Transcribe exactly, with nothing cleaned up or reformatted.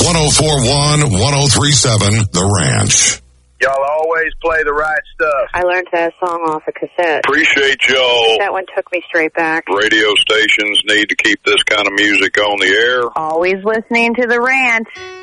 one oh four one, one oh three seven, The Ranch. Y'all always play the right stuff. I learned that song off a cassette. Appreciate y'all. That one took me straight back. Radio stations need to keep this kind of music on the air. Always listening to The Ranch.